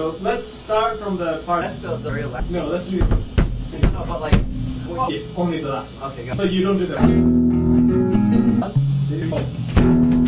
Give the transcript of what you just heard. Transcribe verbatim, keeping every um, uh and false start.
So let's start from the part. That's the, the very last. No, let's do. No, but like. Yes, only the last one. Okay, go. So you don't do that.